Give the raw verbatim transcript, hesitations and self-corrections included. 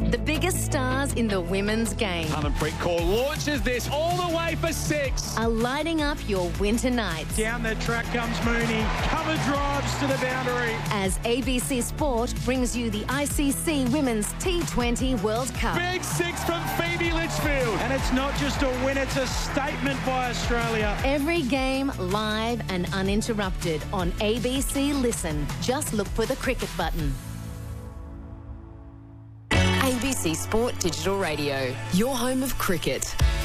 The biggest stars in the women's game Harmanpreet Kaur launches this all the way for six. are lighting up your winter nights. Down the track comes Mooney. Cover drives to the boundary. As A B C Sport brings you the I C C Women's T twenty World Cup. Big six from Phoebe Litchfield. And it's not just a win, it's a statement by Australia. Every game live and uninterrupted on A B C Listen. Just look for the cricket button. A B C Sport Digital Radio, your home of cricket.